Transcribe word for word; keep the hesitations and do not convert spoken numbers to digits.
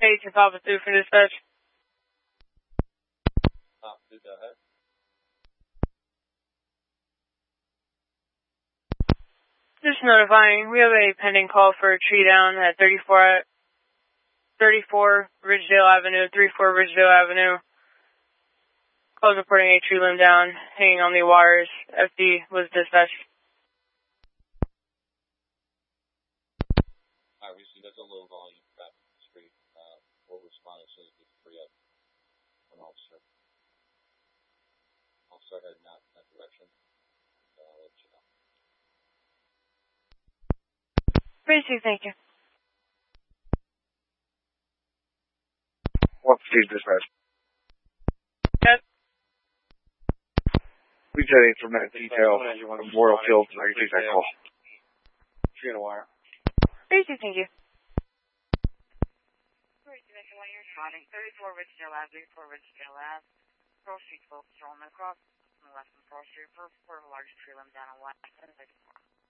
Hey, to Papa two for dispatch. Papa two, go ahead. Just notifying, we have a pending call for a tree down at thirty-four, thirty-four Ridgedale Avenue, thirty-four Ridgedale Avenue. Calls reporting a tree limb down, hanging on the wires. F D was dispatched. Alright, we see that's a low volume traffic on the street. Uh, we'll respond as soon as we free up an officer. I'll start heading out in that direction. And I'll let you know. Basic, thank you. What's Steve dispatch? Yes. We get in from that detail from Memorial Field, so I can take that call. Tree on a wire. Basic, thank you. thirty-four Ridgedale Ave, thirty-four Ridgedale Ave. Pearl Street, both strolling across from the left from Pearl Street. First, report of a large tree limb down on West.